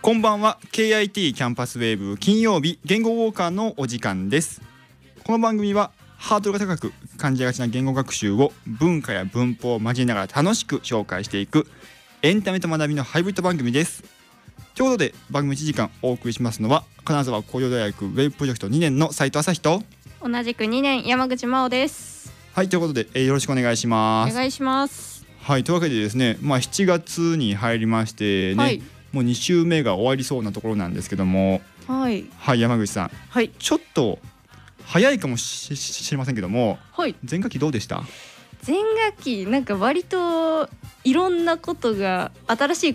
こんばんは。 KIT キャンパスウェーブ金曜日言語ウォーカーのお時間です。この番組はハードルが高く感じがちな言語学習を文化や文法を交えながら楽しく紹介していくエンタメと学びのハイブリッド番組です。ということで番組1時間お送りしますのは金沢工業大学ウェブプロジェクト2年の斉藤朝日と同じく2年山口真央です。 はい、ということで、よろしくお願いします。 お願いします。 はい、というわけでですね、7月に入りましてね、はい、もう2週目が終わりそうなところなんですけども、はい、はい、山口さん、はい、ちょっと早いかもしれませんけども、はい、前学期どうでした？ 前学期なんか割といろんなことが新しい